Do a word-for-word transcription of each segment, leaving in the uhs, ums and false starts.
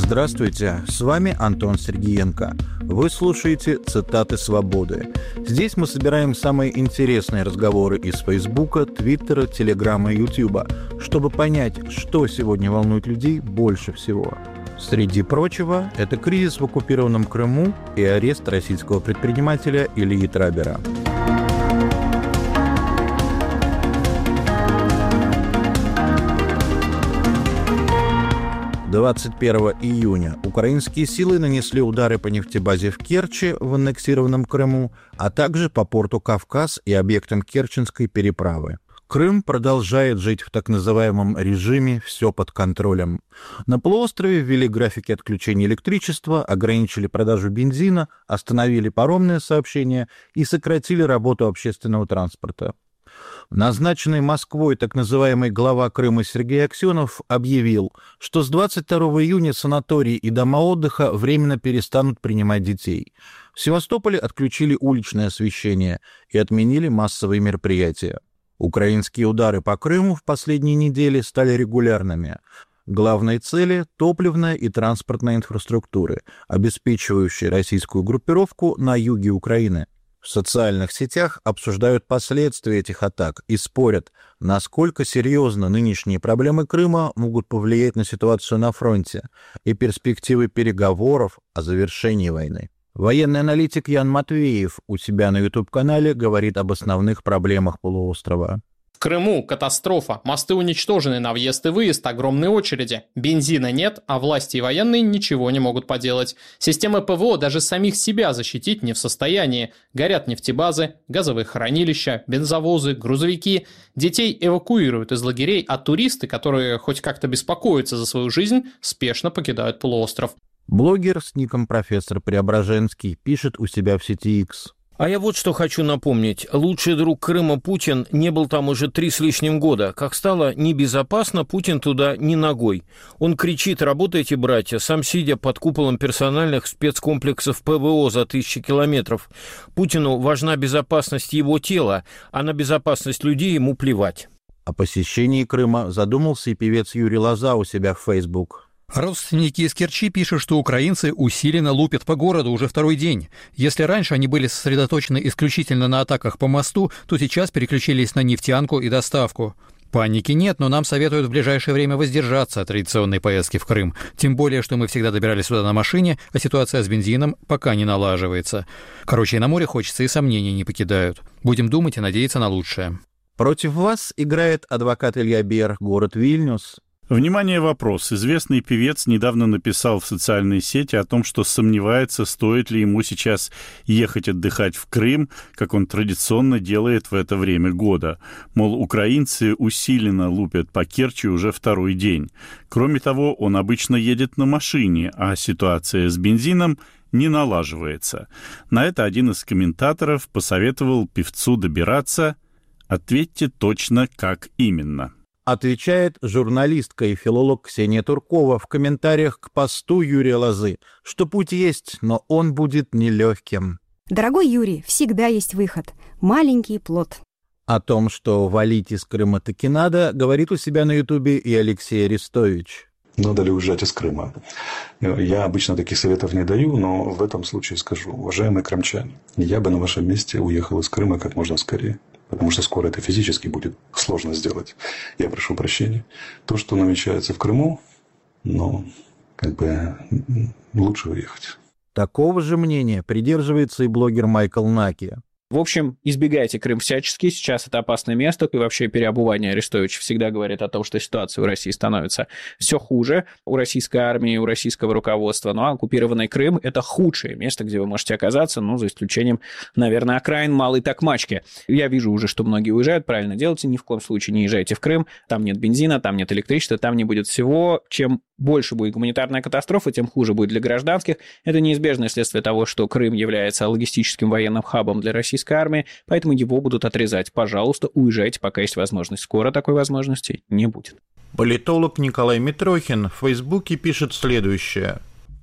Здравствуйте, с вами Антон Сергиенко. Вы слушаете «Цитаты свободы». Здесь мы собираем самые интересные разговоры из Фейсбука, Твиттера, Телеграма и Ютьюба, чтобы понять, что сегодня волнует людей больше всего. Среди прочего, это кризис в оккупированном Крыму и арест российского предпринимателя Ильи Трабера. двадцать первого июня украинские силы нанесли удары по нефтебазе в Керчи в аннексированном Крыму, а также по порту Кавказ и объектам Керченской переправы. Крым продолжает жить в так называемом режиме «все под контролем». На полуострове ввели графики отключения электричества, ограничили продажу бензина, остановили паромное сообщение и сократили работу общественного транспорта. Назначенный Москвой так называемый глава Крыма Сергей Аксенов объявил, что с двадцать второго июня санатории и дома отдыха временно перестанут принимать детей. В Севастополе отключили уличное освещение и отменили массовые мероприятия. Украинские удары по Крыму в последние недели стали регулярными. Главные цели – топливная и транспортная инфраструктуры, обеспечивающие российскую группировку на юге Украины. В социальных сетях обсуждают последствия этих атак и спорят, насколько серьезно нынешние проблемы Крыма могут повлиять на ситуацию на фронте и перспективы переговоров о завершении войны. Военный аналитик Ян Матвеев у себя на YouTube-канале говорит об основных проблемах полуострова. В Крыму катастрофа. Мосты уничтожены на въезд и выезд, огромные очереди. Бензина нет, а власти и военные ничего не могут поделать. Система ПВО даже самих себя защитить не в состоянии. Горят нефтебазы, газовые хранилища, бензовозы, грузовики. Детей эвакуируют из лагерей, а туристы, которые хоть как-то беспокоятся за свою жизнь, спешно покидают полуостров. Блогер с ником профессор Преображенский пишет у себя в сети X. А я вот что хочу напомнить. Лучший друг Крыма Путин не был там уже три с лишним года. Как стало небезопасно, Путин туда ни ногой. Он кричит: «Работайте, братья», сам сидя под куполом персональных спецкомплексов ПВО за тысячи километров. Путину важна безопасность его тела, а на безопасность людей ему плевать. О посещении Крыма задумался и певец Юрий Лоза у себя в Facebook. Родственники из Керчи пишут, что украинцы усиленно лупят по городу уже второй день. Если раньше они были сосредоточены исключительно на атаках по мосту, то сейчас переключились на нефтянку и доставку. Паники нет, но нам советуют в ближайшее время воздержаться от традиционной поездки в Крым. Тем более, что мы всегда добирались сюда на машине, а ситуация с бензином пока не налаживается. Короче, и на море хочется, и сомнения не покидают. Будем думать и надеяться на лучшее. Против вас играет адвокат Илья Бер, город Вильнюс. Внимание, вопрос. Известный певец недавно написал в социальной сети о том, что сомневается, стоит ли ему сейчас ехать отдыхать в Крым, как он традиционно делает в это время года. Мол, украинцы усиленно лупят по Керчи уже второй день. Кроме того, он обычно едет на машине, а ситуация с бензином не налаживается. На это один из комментаторов посоветовал певцу добираться. Ответьте точно, как именно. Отвечает журналистка и филолог Ксения Туркова в комментариях к посту Юрия Лозы, что путь есть, но он будет нелегким. Дорогой Юрий, всегда есть выход. Маленький плод. О том, что валить из Крыма таки надо, говорит у себя на Ютубе и Алексей Арестович. Надо ли уезжать из Крыма? Я обычно таких советов не даю, но в этом случае скажу. Уважаемые крымчане, я бы на вашем месте уехал из Крыма как можно скорее. Потому что скоро это физически будет сложно сделать. Я прошу прощения. То, что намечается в Крыму, ну, как бы лучше уехать. Такого же мнения придерживается и блогер Майкл Наки. В общем, избегайте Крым всячески, сейчас это опасное место, и вообще переобувание Арестович всегда говорит о том, что ситуация у России становится все хуже, у российской армии, у российского руководства, ну а оккупированный Крым – это худшее место, где вы можете оказаться, ну, за исключением, наверное, окраин Малой Токмачки. Я вижу уже, что многие уезжают, правильно делайте, ни в коем случае не езжайте в Крым, там нет бензина, там нет электричества, там не будет всего, чем больше будет гуманитарная катастрофа, тем хуже будет для гражданских. Это неизбежное следствие того, что Крым является логистическим военным хабом для российской армии, поэтому его будут отрезать. Пожалуйста, уезжайте, пока есть возможность. Скоро такой возможности не будет. Политолог Николай Митрохин в Фейсбуке пишет следующее.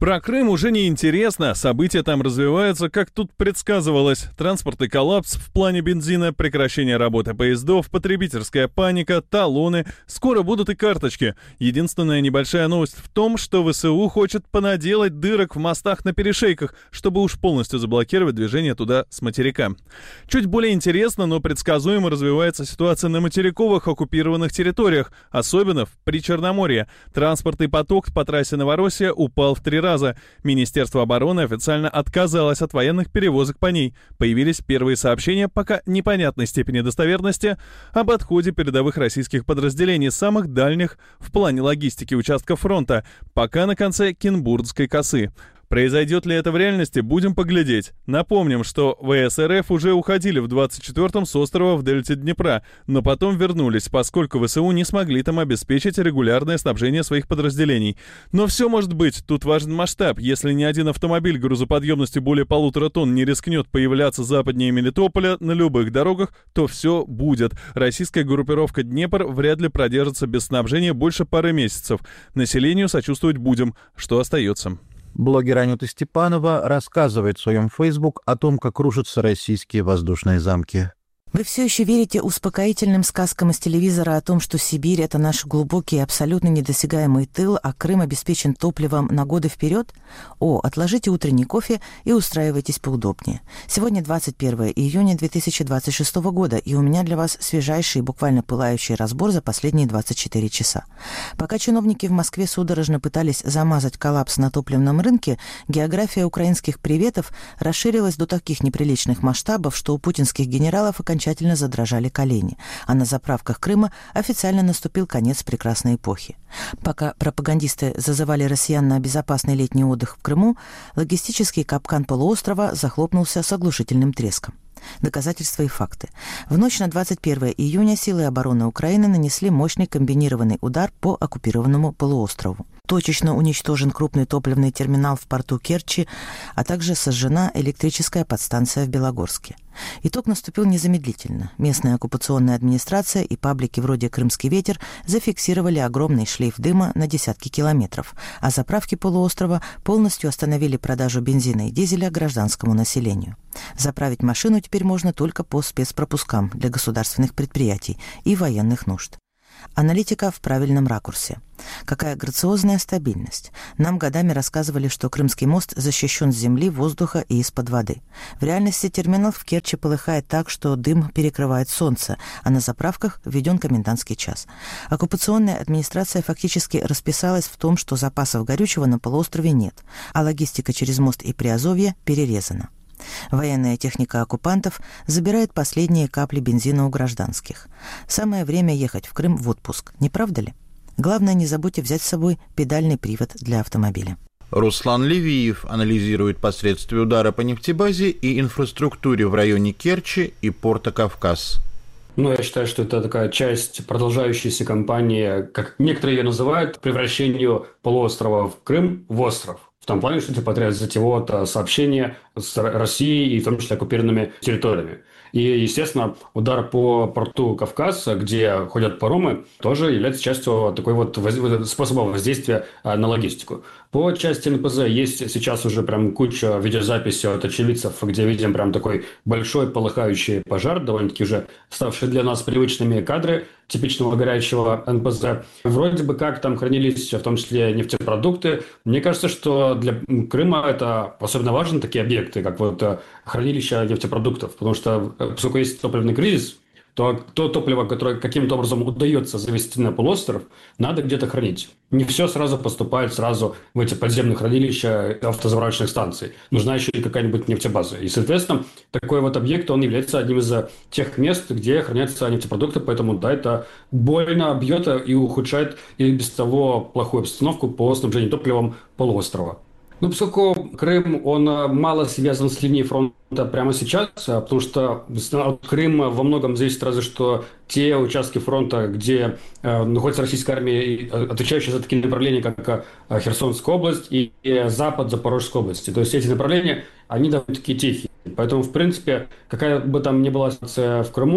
Про Крым уже не интересно, события там развиваются, как тут предсказывалось. Транспортный коллапс в плане бензина, прекращение работы поездов, потребительская паника, талоны. Скоро будут и карточки. Единственная небольшая новость в том, что ВСУ хочет понаделать дырок в мостах на перешейках, чтобы уж полностью заблокировать движение туда с материка. Чуть более интересно, но предсказуемо развивается ситуация на материковых оккупированных территориях, особенно в Причерноморье. Транспортный поток по трассе Новороссия упал в три раза. Министерство обороны официально отказалось от военных перевозок по ней. Появились первые сообщения, пока непонятной степени достоверности, об отходе передовых российских подразделений, самых дальних в плане логистики участков фронта, пока на конце Кенбургской косы. Произойдет ли это в реальности, будем поглядеть. Напомним, что ВС РФ уже уходили в двадцать четвёртом с острова в дельте Днепра, но потом вернулись, поскольку ВСУ не смогли там обеспечить регулярное снабжение своих подразделений. Но все может быть, тут важен масштаб. Если ни один автомобиль грузоподъемностью более полутора тонн не рискнет появляться западнее Мелитополя на любых дорогах, то все будет. Российская группировка «Днепр» вряд ли продержится без снабжения больше пары месяцев. Населению сочувствовать будем, что остается. Блогер Анюта Степанова рассказывает в своем Facebook о том, как рушатся российские воздушные замки. Вы все еще верите успокоительным сказкам из телевизора о том, что Сибирь — это наш глубокий и абсолютно недосягаемый тыл, а Крым обеспечен топливом на годы вперед? О, отложите утренний кофе и устраивайтесь поудобнее. Сегодня двадцать первое июня две тысячи двадцать шестого года, и у меня для вас свежайший и буквально пылающий разбор за последние двадцать четыре часа. Пока чиновники в Москве судорожно пытались замазать коллапс на топливном рынке, география украинских приветов расширилась до таких неприличных масштабов, что у путинских генералов окончательно окончательно задрожали колени, а на заправках Крыма официально наступил конец прекрасной эпохи. Пока пропагандисты зазывали россиян на безопасный летний отдых в Крыму, логистический капкан полуострова захлопнулся с оглушительным треском. Доказательства и факты. В ночь на двадцать первое июня силы обороны Украины нанесли мощный комбинированный удар по оккупированному полуострову. Точечно уничтожен крупный топливный терминал в порту Керчи, а также сожжена электрическая подстанция в Белогорске. Итог наступил незамедлительно. Местная оккупационная администрация и паблики вроде «Крымский ветер» зафиксировали огромный шлейф дыма на десятки километров, а заправки полуострова полностью остановили продажу бензина и дизеля гражданскому населению. Заправить машину теперь можно только по спецпропускам для государственных предприятий и военных нужд. Аналитика в правильном ракурсе. Какая грациозная стабильность. Нам годами рассказывали, что Крымский мост защищен с земли, воздуха и из-под воды. В реальности терминал в Керчи полыхает так, что дым перекрывает солнце, а на заправках введен комендантский час. Оккупационная администрация фактически расписалась в том, что запасов горючего на полуострове нет, а логистика через мост и Приазовье перерезана. Военная техника оккупантов забирает последние капли бензина у гражданских. Самое время ехать в Крым в отпуск, не правда ли? Главное, не забудьте взять с собой педальный привод для автомобиля. Руслан Левиев анализирует последствия удара по нефтебазе и инфраструктуре в районе Керчи и порта Кавказ. Ну, я считаю, что это такая часть продолжающейся кампании, как некоторые ее называют, превращению полуострова в Крым в остров. В том плане, что типа требуется вот сообщения с Россией и в том числе оккупированными территориями. И, естественно, удар по порту Кавказ, где ходят паромы, тоже является частью такой вот воз... способа воздействия на логистику. По части эн пэ зэ есть сейчас уже прям куча видеозаписей от очевидцев, где видим прям такой большой полыхающий пожар, довольно-таки уже ставшие для нас привычными кадры типичного горящего эн пэ зэ. Вроде бы как там хранились в том числе нефтепродукты. Мне кажется, что для Крыма это особенно важны такие объекты, как вот хранилища нефтепродуктов, потому что поскольку есть топливный кризис, то то топливо, которое каким-то образом удается завести на полуостров, надо где-то хранить. Не все сразу поступает сразу в эти подземные хранилища автозаправочных станций. Нужна еще и какая-нибудь нефтебаза. И, соответственно, такой вот объект, он является одним из тех мест, где хранятся нефтепродукты, поэтому, да, это больно бьет и ухудшает и без того плохую обстановку по снабжению топливом полуострова. Ну, поскольку Крым, он мало связан с линией фронта прямо сейчас, потому что Крым во многом зависит разве что те участки фронта, где э, находится российская армия, отвечающая за такие направления, как э, Херсонская область и э, запад Запорожской области. То есть эти направления, они довольно-таки тихие. Поэтому, в принципе, какая бы там ни была ситуация в Крыму,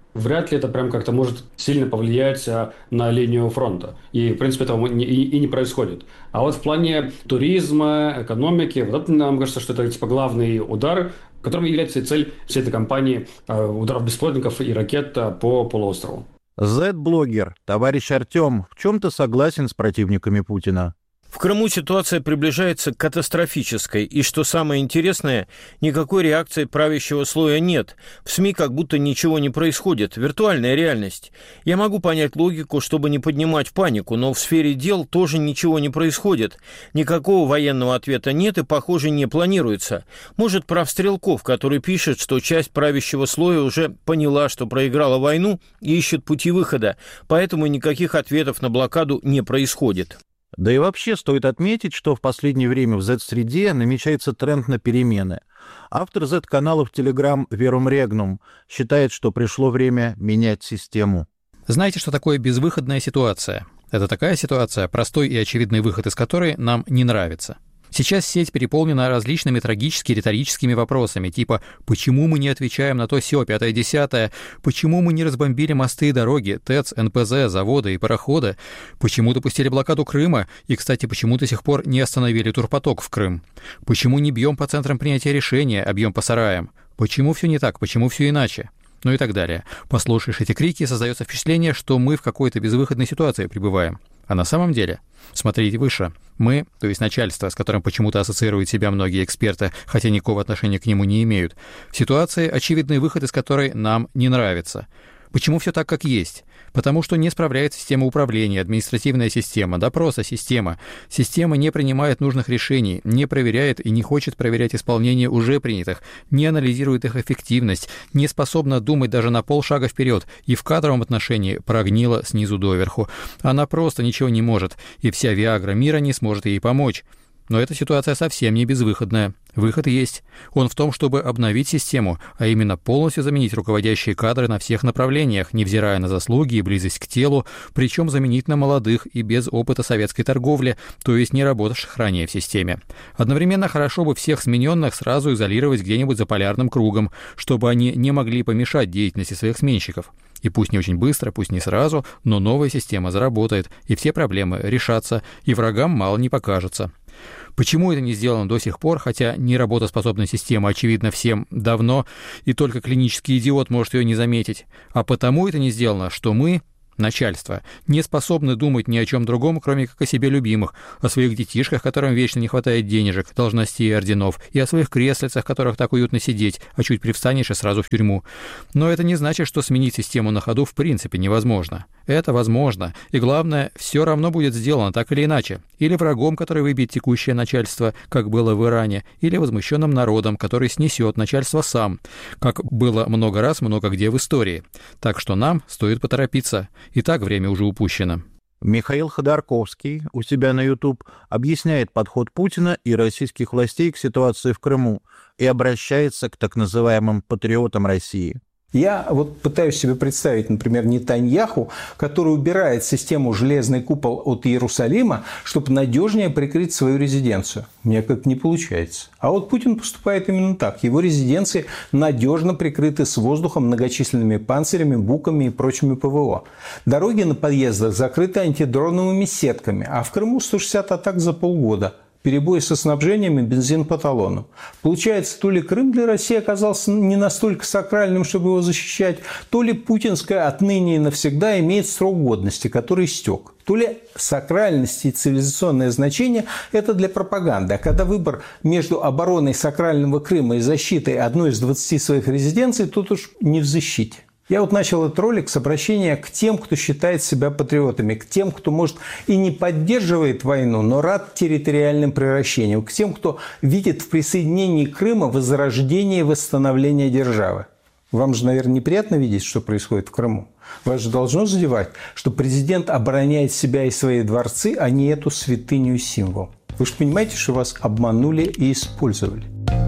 вряд ли это прям как-то может сильно повлиять на линию фронта. И, в принципе, этого и, и не происходит. А вот в плане туризма, экономики, вот это, нам кажется, что это типа главный удар, которым является и цель всей этой кампании ударов беспилотников и ракет по полуострову. Зет-блогер, товарищ Артем, в чем-то согласен с противниками Путина. В Крыму ситуация приближается к катастрофической, и, что самое интересное, никакой реакции правящего слоя нет. В СМИ как будто ничего не происходит, виртуальная реальность. Я могу понять логику, чтобы не поднимать панику, но в сфере дел тоже ничего не происходит. Никакого военного ответа нет и, похоже, не планируется. Может, прав Стрелков, который пишет, что часть правящего слоя уже поняла, что проиграла войну и ищет пути выхода, поэтому никаких ответов на блокаду не происходит. Да и вообще стоит отметить, что в последнее время в Z-среде намечается тренд на перемены. Автор Z-каналов Telegram Verum Regnum считает, что пришло время менять систему. Знаете, что такое безвыходная ситуация? Это такая ситуация, простой и очевидный выход из которой нам не нравится. Сейчас сеть переполнена различными трагически-риторическими вопросами, типа «почему мы не отвечаем на то сё, пятое-десятое?», «почему мы не разбомбили мосты и дороги, ТЭЦ, эн пэ зэ, заводы и пароходы?», «почему допустили блокаду Крыма?» и, кстати, почему до сих пор не остановили турпоток в Крым? «Почему не бьем по центрам принятия решения, а бьем по сараям?» «Почему все не так? Почему все иначе?» Ну и так далее. Послушаешь эти крики, создается впечатление, что мы в какой-то безвыходной ситуации пребываем. А на самом деле, смотрите выше, мы, то есть начальство, с которым почему-то ассоциируют себя многие эксперты, хотя никакого отношения к нему не имеют, в ситуации, очевидный выход из которой нам не нравится. Почему все так, как есть? Потому что не справляется система управления, административная система, допроса система. Система не принимает нужных решений, не проверяет и не хочет проверять исполнение уже принятых, не анализирует их эффективность, не способна думать даже на полшага вперед и в кадровом отношении прогнила снизу доверху. Она просто ничего не может, и вся Виагра мира не сможет ей помочь. Но эта ситуация совсем не безвыходная. Выход есть. Он в том, чтобы обновить систему, а именно полностью заменить руководящие кадры на всех направлениях, невзирая на заслуги и близость к телу, причем заменить на молодых и без опыта советской торговли, то есть не работавших ранее в системе. Одновременно хорошо бы всех смененных сразу изолировать где-нибудь за полярным кругом, чтобы они не могли помешать деятельности своих сменщиков. И пусть не очень быстро, пусть не сразу, но новая система заработает, и все проблемы решатся, и врагам мало не покажется. Почему это не сделано до сих пор, хотя неработоспособная система очевидна всем давно, и только клинический идиот может ее не заметить? А потому это не сделано, что мы, начальство, не способны думать ни о чем другом, кроме как о себе любимых, о своих детишках, которым вечно не хватает денежек, должностей и орденов, и о своих креслицах, в которых так уютно сидеть, а чуть привстанешь и сразу в тюрьму. Но это не значит, что сменить систему на ходу в принципе невозможно. Это возможно, и главное, все равно будет сделано так или иначе. Или врагом, который выбьет текущее начальство, как было в Иране, или возмущенным народом, который снесет начальство сам, как было много раз, много где в истории. Так что нам стоит поторопиться. И так время уже упущено. Михаил Ходорковский у себя на YouTube объясняет подход Путина и российских властей к ситуации в Крыму и обращается к так называемым патриотам России. Я вот пытаюсь себе представить, например, Нетаньяху, который убирает систему «Железный купол» от Иерусалима, чтобы надежнее прикрыть свою резиденцию. У меня как-то не получается. А вот Путин поступает именно так. Его резиденции надежно прикрыты с воздухом многочисленными панцирями, буками и прочими ПВО. Дороги на подъездах закрыты антидроновыми сетками, а в Крыму сто шестьдесят атак за полгода. Перебои со снабжением и бензин по талону. Получается, то ли Крым для России оказался не настолько сакральным, чтобы его защищать, то ли путинское отныне и навсегда имеет срок годности, который истек. То ли сакральность и цивилизационное значение – это для пропаганды. А когда выбор между обороной сакрального Крыма и защитой одной из двадцати своих резиденций, тут уж не в защите. Я вот начал этот ролик с обращения к тем, кто считает себя патриотами, к тем, кто, может, и не поддерживает войну, но рад территориальным превращениям, к тем, кто видит в присоединении Крыма возрождение и восстановление державы. Вам же, наверное, неприятно видеть, что происходит в Крыму. Вас же должно задевать, что президент обороняет себя и свои дворцы, а не эту святыню и символ. Вы же понимаете, что вас обманули и использовали.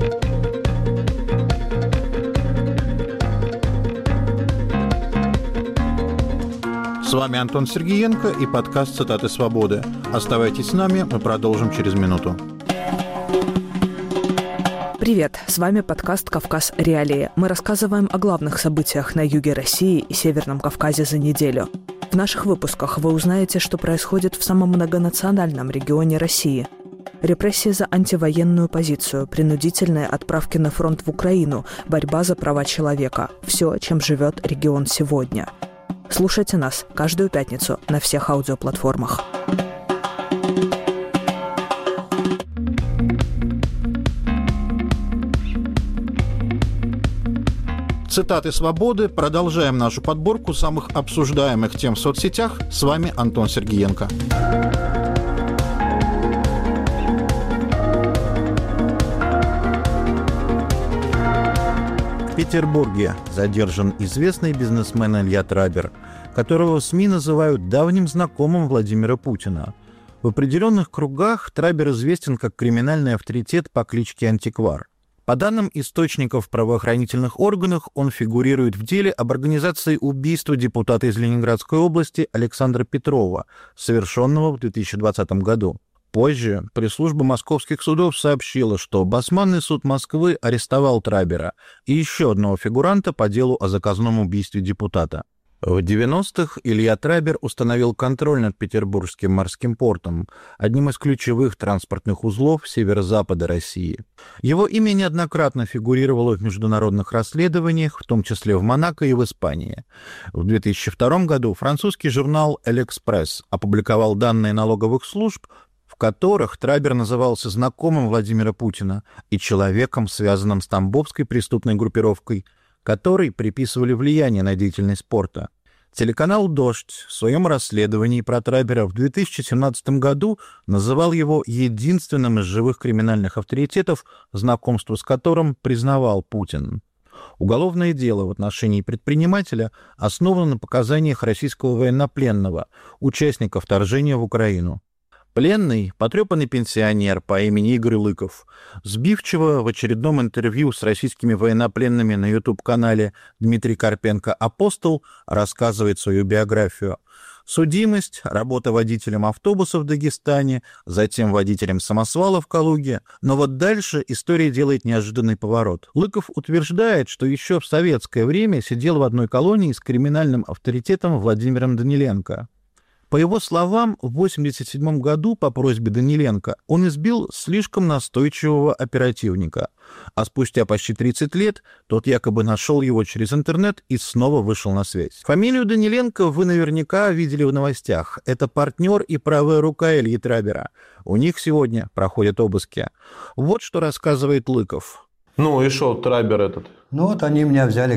С вами Антон Сергеенко и подкаст «Цитаты свободы». Оставайтесь с нами, мы продолжим через минуту. Привет, с вами подкаст «Кавказ. Реалии». Мы рассказываем о главных событиях на юге России и Северном Кавказе за неделю. В наших выпусках вы узнаете, что происходит в самом многонациональном регионе России. Репрессии за антивоенную позицию, принудительные отправки на фронт в Украину, борьба за права человека. Все, чем живет регион сегодня. Слушайте нас каждую пятницу на всех аудиоплатформах. Цитаты «Свободы». Продолжаем нашу подборку самых обсуждаемых тем в соцсетях. С вами Антон Сергиенко. В Петербурге задержан известный бизнесмен Илья Трабер, которого в СМИ называют давним знакомым Владимира Путина. В определенных кругах Трабер известен как криминальный авторитет по кличке Антиквар. По данным источников в правоохранительных органах, он фигурирует в деле об организации убийства депутата из Ленинградской области Александра Петрова, совершенного в две тысячи двадцатом году. Позже пресс-служба московских судов сообщила, что Басманный суд Москвы арестовал Трабера и еще одного фигуранта по делу о заказном убийстве депутата. В девяностых Илья Трабер установил контроль над Петербургским морским портом, одним из ключевых транспортных узлов северо-запада России. Его имя неоднократно фигурировало в международных расследованиях, в том числе в Монако и в Испании. В две тысячи втором году французский журнал «Эль-Экспресс» опубликовал данные налоговых служб, в которых Трабер назывался знакомым Владимира Путина и человеком, связанным с тамбовской преступной группировкой, которой приписывали влияние на деятельность порта. Телеканал «Дождь» в своем расследовании про Трабера в две тысячи семнадцатом году называл его единственным из живых криминальных авторитетов, знакомство с которым признавал Путин. Уголовное дело в отношении предпринимателя основано на показаниях российского военнопленного, участника вторжения в Украину. Пленный, потрепанный пенсионер по имени Игорь Лыков, сбивчиво в очередном интервью с российскими военнопленными на YouTube-канале Дмитрий Карпенко «Апостол» рассказывает свою биографию. Судимость, работа водителем автобуса в Дагестане, затем водителем самосвала в Калуге. Но вот дальше история делает неожиданный поворот. Лыков утверждает, что еще в советское время сидел в одной колонии с криминальным авторитетом Владимиром Даниленко. По его словам, в восемьдесят седьмом году по просьбе Даниленко он избил слишком настойчивого оперативника, а спустя почти тридцать лет тот якобы нашел его через интернет и снова вышел на связь. Фамилию Даниленко вы наверняка видели в новостях. Это партнер и правая рука Ильи Трабера. У них сегодня проходят обыски. Вот что рассказывает Лыков. Ну и шо, Трабер этот? Ну вот они меня взяли